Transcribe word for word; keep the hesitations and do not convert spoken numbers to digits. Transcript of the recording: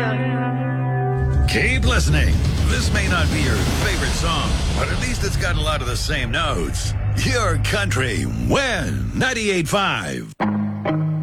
Keep listening. This may not be your favorite song, but at least it's got a lot of the same notes. Your country win ninety-eight point five.